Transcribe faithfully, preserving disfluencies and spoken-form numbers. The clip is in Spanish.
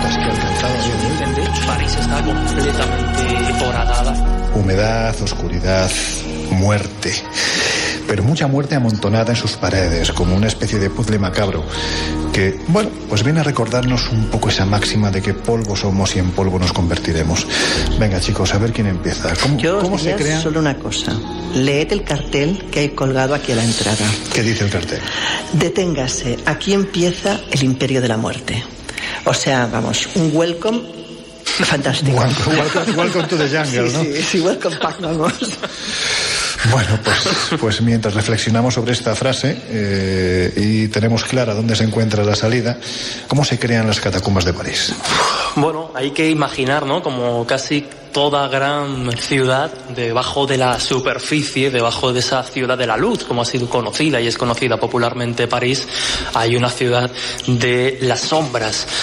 cotas que alcanzaba. De París está completamente horagada. Humedad, oscuridad, muerte. Pero mucha muerte amontonada en sus paredes, como una especie de puzzle macabro, que, bueno, pues viene a recordarnos un poco esa máxima de que polvo somos y en polvo nos convertiremos. Venga, chicos, a ver quién empieza. ¿Cómo, Yo cómo os se diría crea? solo una cosa. Leed el cartel que hay colgado aquí a la entrada. ¿Qué dice el cartel? Deténgase, aquí empieza el Imperio de la Muerte. O sea, vamos, un welcome fantástico. Welcome, welcome, welcome to the jungle, sí, ¿no? Sí, sí, welcome back, vamos. Bueno, pues, pues mientras reflexionamos sobre esta frase eh, y tenemos clara dónde se encuentra la salida, ¿cómo se crean las catacumbas de París? Bueno, hay que imaginar, ¿no? Como casi toda gran ciudad, debajo de la superficie, debajo de esa ciudad de la luz, como ha sido conocida y es conocida popularmente París, hay una ciudad de las sombras.